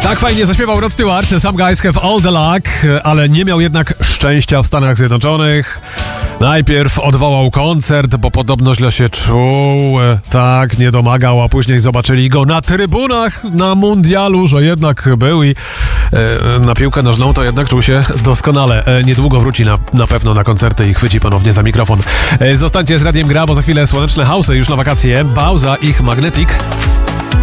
Tak fajnie zaśpiewał Rod Stewart, Some Guys Have All The Luck, ale nie miał jednak szczęścia w Stanach Zjednoczonych. Najpierw odwołał koncert, bo podobno źle się czuł, tak, nie domagał, a później zobaczyli go na trybunach na mundialu, że jednak był i na piłkę nożną to jednak czuł się doskonale. Niedługo wróci na pewno na koncerty i chwyci ponownie za mikrofon. Zostańcie z Radiem Gra, bo za chwilę słoneczne house'y już na wakacje. Bauza, ich Magnetic.